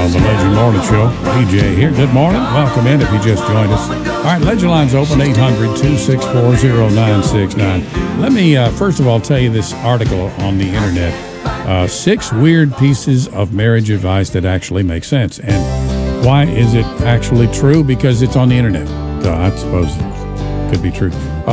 on the Legend Morning Show. PJ here. Good morning. Welcome in if you just joined us. All right, Legend Line's open, 800-264-0969. Let me, first of all, tell you this article on the internet. 6 weird pieces of marriage advice that actually make sense. And why is it actually true? Because it's on the internet. So I suppose it could be true.